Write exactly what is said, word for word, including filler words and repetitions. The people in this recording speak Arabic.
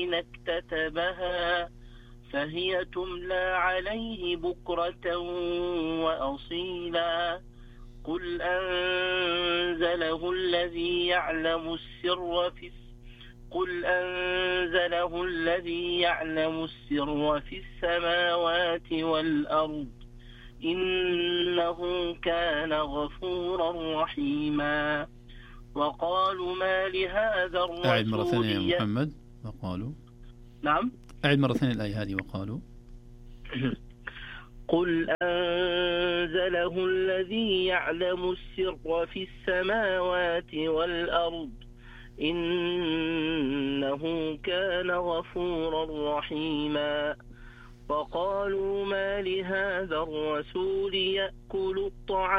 الذين اكتتبها فهي تملى عليه بكرة وأصيلا قل أنزله الذي يعلم السر في قل أنزله الذي يعلم السر في السماوات والأرض إنه كان غفورا رحيما وقالوا ما لهذا الرسول أعد مرة ثانية يا محمد. وقالوا نعم أعد مرة ثانية الآية هذه. وقالوا قل أنزله الذي يعلم السر في السماوات والأرض إنه كان غفورا رحيما وقالوا ما لهذا الرسول يأكل الطعام